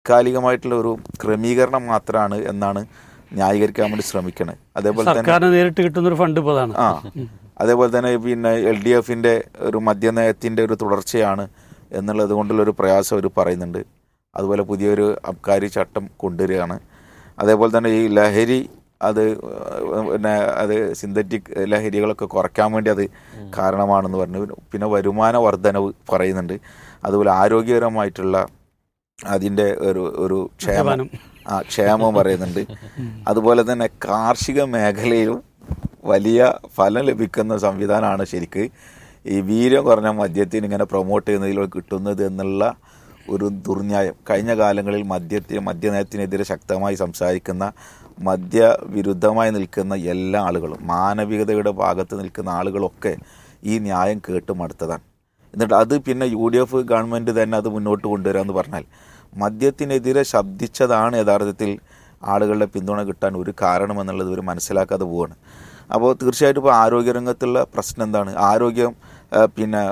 താൽക്കാലികമായിട്ടുള്ള ഒരു ക്രമീകരണം മാത്രമാണ് എന്നാണ് ന്യായീകരിക്കാൻ വേണ്ടി ശ്രമിക്കണത്. അതേപോലെ തന്നെ നേരിട്ട് കിട്ടുന്നൊരു ഫണ്ട് ഇപ്പോൾ അതാണ്. അതേപോലെ തന്നെ പിന്നെ LDFന്റെ ഒരു മദ്യനയത്തിൻ്റെ ഒരു തുടർച്ചയാണ് എന്നുള്ളത് കൊണ്ടുള്ളൊരു പ്രയാസം അവർ പറയുന്നുണ്ട്. അതുപോലെ പുതിയൊരു അബ്കാരി ചട്ടം കൊണ്ടുവരികയാണ്. അതേപോലെ തന്നെ ഈ ലഹരി പിന്നെ അത് സിന്തറ്റിക് ലഹരികളൊക്കെ കുറയ്ക്കാൻ വേണ്ടി അത് കാരണമാണെന്ന് പറഞ്ഞു. പിന്നെ വരുമാന വർധനവ് പറയുന്നുണ്ട്. അതുപോലെ ആരോഗ്യകരമായിട്ടുള്ള അതിൻ്റെ ഒരു ക്ഷേമം പറയുന്നുണ്ട്. അതുപോലെ തന്നെ കാർഷിക മേഖലയിലും വലിയ ഫലം ലഭിക്കുന്ന സംവിധാനമാണ് ശരിക്ക് ഈ വീര്യം കുറഞ്ഞ മദ്യത്തിന് ഇങ്ങനെ പ്രൊമോട്ട് ചെയ്യുന്നതിലൂടെ കിട്ടുന്നത് എന്നുള്ള ഒരു ദുർന്യായം. കഴിഞ്ഞ കാലങ്ങളിൽ മദ്യനയത്തിനെതിരെ ശക്തമായി സംസാരിക്കുന്ന മദ്യവിരുദ്ധമായി നിൽക്കുന്ന എല്ലാ ആളുകളും, മാനവികതയുടെ ഭാഗത്ത് നിൽക്കുന്ന ആളുകളൊക്കെ ഈ ന്യായം കേട്ട് മടുത്തതാണ്. എന്നിട്ട് അത് പിന്നെ UDF ഗവൺമെൻറ് തന്നെ അത് മുന്നോട്ട് കൊണ്ടുവരാമെന്ന് പറഞ്ഞാൽ മദ്യത്തിനെതിരെ ശബ്ദിച്ചതാണ് യഥാർത്ഥത്തിൽ ആളുകളുടെ പിന്തുണ കിട്ടാൻ ഒരു കാരണമെന്നുള്ളത് ഇവർ മനസ്സിലാക്കാതെ പോവുകയാണ്. അപ്പോൾ തീർച്ചയായിട്ടും ഇപ്പോൾ ആരോഗ്യരംഗത്തുള്ള പ്രശ്നം എന്താണ്? ആരോഗ്യം പിന്നെ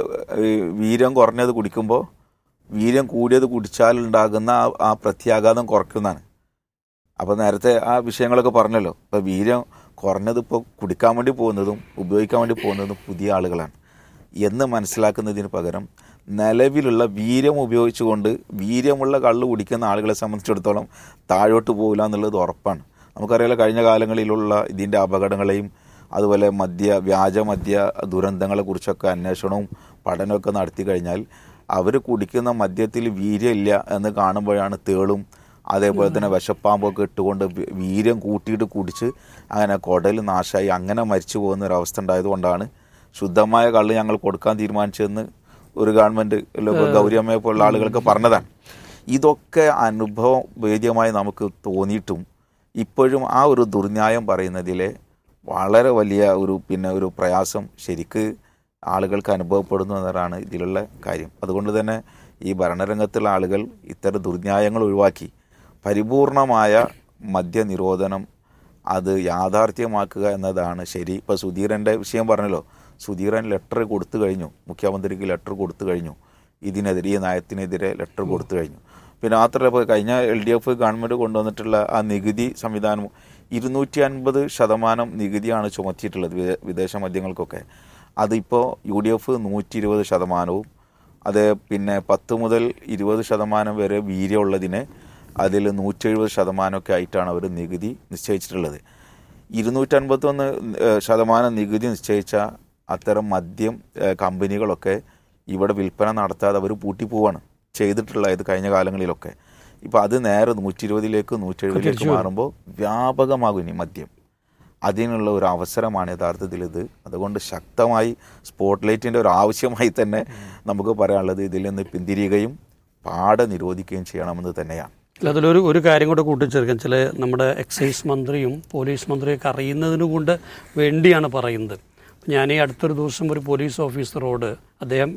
വീര്യം കുറഞ്ഞത് കുടിക്കുമ്പോൾ വീര്യം കൂടിയത് കുടിച്ചാലുണ്ടാകുന്ന ആ പ്രത്യാഘാതം കുറയ്ക്കുന്നതാണ്. അപ്പോൾ നേരത്തെ ആ വിഷയങ്ങളൊക്കെ പറഞ്ഞല്ലോ. ഇപ്പോൾ വീര്യം കുറഞ്ഞത് ഇപ്പോൾ കുടിക്കാൻ വേണ്ടി പോകുന്നതും ഉപയോഗിക്കാൻ വേണ്ടി പോകുന്നതും പുതിയ ആളുകളാണ് എന്ന് മനസ്സിലാക്കുന്നതിന് പകരം നിലവിലുള്ള വീര്യം ഉപയോഗിച്ചുകൊണ്ട് വീര്യമുള്ള കള്ള് കുടിക്കുന്ന ആളുകളെ സംബന്ധിച്ചിടത്തോളം താഴോട്ട് പോകില്ല എന്നുള്ളത് ഉറപ്പാണ്. നമുക്കറിയാലോ കഴിഞ്ഞ കാലങ്ങളിലുള്ള ഇതിൻ്റെ അപകടങ്ങളെയും അതുപോലെ വ്യാജ മദ്യ ദുരന്തങ്ങളെക്കുറിച്ചൊക്കെ അന്വേഷണവും പഠനമൊക്കെ നടത്തി കഴിഞ്ഞാൽ അവർ കുടിക്കുന്ന മദ്യത്തിൽ വീര്യമില്ല എന്ന് കാണുമ്പോഴാണ് തേളും അതേപോലെ തന്നെ വിഷപ്പാമ്പൊക്കെ ഇട്ടുകൊണ്ട് വീര്യം കൂട്ടിയിട്ട് കുടിച്ച് അങ്ങനെ കുടൽ നാശമായി അങ്ങനെ മരിച്ചു പോകുന്ന ഒരവസ്ഥ ഉണ്ടായതുകൊണ്ടാണ് ശുദ്ധമായ കള്ള് ഞങ്ങൾ കൊടുക്കാൻ തീരുമാനിച്ചതെന്ന് ഒരു ഗവൺമെൻറ് ഗൗരിയമ്മയെ പോലുള്ള ആളുകൾക്ക് പറഞ്ഞതാണ്. ഇതൊക്കെ അനുഭവം വേദ്യമായി നമുക്ക് തോന്നിയിട്ടും ഇപ്പോഴും ആ ഒരു ദുർന്യായം പറയുന്നതിലെ വളരെ വലിയ ഒരു പ്രയാസം ശരിക്ക് ആളുകൾക്ക് അനുഭവപ്പെടുന്നു എന്നതാണ് ഇതിലുള്ള കാര്യം. അതുകൊണ്ട് തന്നെ ഈ ഭരണരംഗത്തുള്ള ആളുകൾ ഇത്തരം ദുർന്യായങ്ങൾ ഒഴിവാക്കി പരിപൂർണമായ മദ്യനിരോധനം അത് യാഥാർത്ഥ്യമാക്കുക എന്നതാണ് ശരി. ഇപ്പോൾ സുധീരൻ്റെ വിഷയം പറഞ്ഞല്ലോ, സുധീരൻ ലെറ്റർ കൊടുത്തു കഴിഞ്ഞു, മുഖ്യമന്ത്രിക്ക് ലെറ്റർ കൊടുത്തു കഴിഞ്ഞു, ഇതിനെതിരെ ഈ നയത്തിനെതിരെ ലെറ്റർ കൊടുത്തു കഴിഞ്ഞു. പിന്നെ മാത്രമല്ല ഇപ്പോൾ കഴിഞ്ഞ LDF ഗവൺമെൻറ് കൊണ്ടുവന്നിട്ടുള്ള ആ നികുതി സംവിധാനം 250% നികുതിയാണ് ചുമത്തിയിട്ടുള്ളത് വിദേശ മദ്യങ്ങൾക്കൊക്കെ. അതിപ്പോൾ UDF 120%, അത് പിന്നെ 10 മുതൽ 20% വരെ വീര്യമുള്ളതിന് അതിൽ 170% ആയിട്ടാണ് അവർ നികുതി നിശ്ചയിച്ചിട്ടുള്ളത്. 251% നികുതി നിശ്ചയിച്ച അത്തരം മദ്യം കമ്പനികളൊക്കെ ഇവിടെ വിൽപ്പന നടത്താതെ അവർ പൂട്ടിപ്പോവാണ് ചെയ്തിട്ടുള്ളത് കഴിഞ്ഞ കാലങ്ങളിലൊക്കെ. ഇപ്പോൾ അത് നേരെ 120-ലേക്ക് 170-ലേക്ക് മാറുമ്പോൾ വ്യാപകമാകും ഇനി മദ്യം. അതിനുള്ള ഒരു അവസരമാണ് യഥാർത്ഥത്തിൽ ഇത്. അതുകൊണ്ട് ശക്തമായി സ്പോട്ട്ലൈറ്റിൻ്റെ ഒരു ആവശ്യമായി തന്നെ നമുക്ക് പറയാനുള്ളത് ഇതിൽ നിന്ന് പിന്തിരിയുകയും പാടെ നിരോധിക്കുകയും ചെയ്യണമെന്ന് തന്നെയാണ്. അതിലൊരു കാര്യം കൂടെ കൂട്ടിച്ചേർക്കാൻ, ചില നമ്മുടെ എക്സൈസ് മന്ത്രിയും പോലീസ് മന്ത്രിയൊക്കെ അറിയുന്നതിന് കൊണ്ട് വേണ്ടിയാണ് പറയുന്നത്. ഞാൻ ഈ അടുത്തൊരു ദിവസം ഒരു പോലീസ് ഓഫീസറോട്, അദ്ദേഹം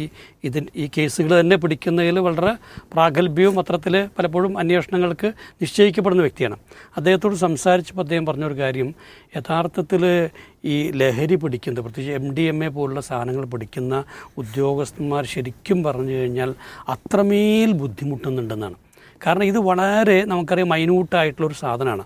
ഈ കേസുകൾ തന്നെ പിടിക്കുന്നതിൽ വളരെ പ്രാഗൽഭ്യവും അത്തരത്തിൽ പലപ്പോഴും അന്വേഷണങ്ങൾക്ക് നിശ്ചയിക്കപ്പെടുന്ന വ്യക്തിയാണ്. അദ്ദേഹത്തോട് സംസാരിച്ചപ്പോൾ അദ്ദേഹം പറഞ്ഞൊരു കാര്യം, യഥാർത്ഥത്തിൽ ഈ ലഹരി പിടിക്കുന്നത് പ്രത്യേകിച്ച് MDMA പോലുള്ള സാധനങ്ങൾ പിടിക്കുന്ന ഉദ്യോഗസ്ഥന്മാർ ശരിക്കും പറഞ്ഞു കഴിഞ്ഞാൽ അത്രമേൽ ബുദ്ധിമുട്ടുന്നുണ്ടെന്നാണ്. കാരണം ഇത് വളരെ നമുക്കറിയാം മൈന്യൂട്ടായിട്ടുള്ളൊരു സാധനമാണ്.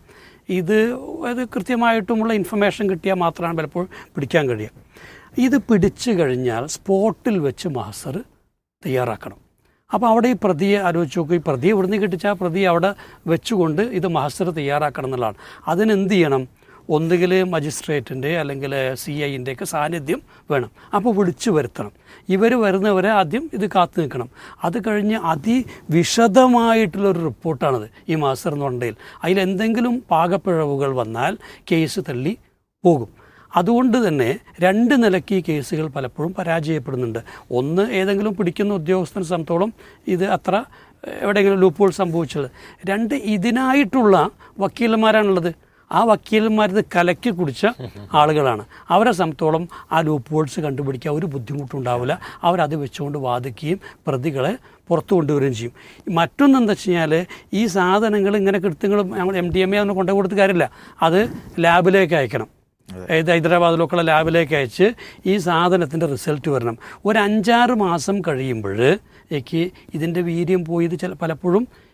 അത് കൃത്യമായിട്ടുമുള്ള ഇൻഫർമേഷൻ കിട്ടിയാൽ മാത്രമാണ് പലപ്പോഴും പിടിക്കാൻ കഴിയുക. ഇത് പിടിച്ചു കഴിഞ്ഞാൽ സ്പോട്ടിൽ വെച്ച് മാസ്റ്റർ തയ്യാറാക്കണം. അപ്പോൾ അവിടെ ഈ പ്രതിയെ ആലോചിച്ച് നോക്കും, ഈ പ്രതിയെ ഇവിടുന്ന് കിട്ടിച്ചാൽ പ്രതി അവിടെ വെച്ചുകൊണ്ട് ഇത് മാസ്റ്റർ തയ്യാറാക്കണം എന്നുള്ളതാണ്. അതിനെന്ത് ചെയ്യണം? ഒന്നുകിൽ മജിസ്ട്രേറ്റിൻ്റെ അല്ലെങ്കിൽ CIൻ്റെ ഒക്കെ സാന്നിധ്യം വേണം. അപ്പോൾ വിളിച്ചു വരുത്തണം. ഇവർ വരുന്നവരെ ആദ്യം ഇത് കാത്തു നിൽക്കണം. അത് കഴിഞ്ഞ് അതിവിശദമായിട്ടുള്ളൊരു റിപ്പോർട്ടാണത് ഈ മാസ്റ്റർ എന്ന് പറഞ്ഞതിൽ. അതിലെന്തെങ്കിലും പാകപ്പിഴവുകൾ വന്നാൽ കേസ് തള്ളി പോകും. അതുകൊണ്ട് തന്നെ 2 നിലയ്ക്ക് ഈ കേസുകൾ പലപ്പോഴും പരാജയപ്പെടുന്നുണ്ട്. ഒന്ന്, ഏതെങ്കിലും പിടിക്കുന്ന ഉദ്യോഗസ്ഥനെ സംബന്ധിച്ചോളം ഇത് അത്ര എവിടെയെങ്കിലും ലൂപ്പോൾ സംഭവിച്ചത്. 2, ഇതിനായിട്ടുള്ള വക്കീലന്മാരാണുള്ളത്. ആ വക്കീലന്മാരിത് കലക്കി കുടിച്ച ആളുകളാണ്. അവരെ സംബന്ധിച്ചോളം ആ ലൂപ്പ് ഹോൾസ് കണ്ടുപിടിക്കാൻ ഒരു ബുദ്ധിമുട്ടുണ്ടാവില്ല. അവരത് വെച്ചുകൊണ്ട് വാദിക്കുകയും പ്രതികളെ പുറത്തു കൊണ്ടുവരികയും ചെയ്യും. മറ്റൊന്നെന്താ വെച്ച് കഴിഞ്ഞാൽ ഈ സാധനങ്ങൾ ഇങ്ങനെ കൃത്യങ്ങൾ നമ്മൾ MDMA ഒന്നും കൊണ്ടു കൊടുത്ത് കാര്യമില്ല. അത് ലാബിലേക്ക് അയക്കണം. ഹൈദരാബാദിലൊക്കെയുള്ള ലാബിലേക്ക് അയച്ച് ഈ സാധനത്തിൻ്റെ റിസൾട്ട് വരണം. ഒരു 5-6 മാസം കഴിയുമ്പോൾ ഇതിൻ്റെ വീര്യം പോയി ഇത് പലപ്പോഴും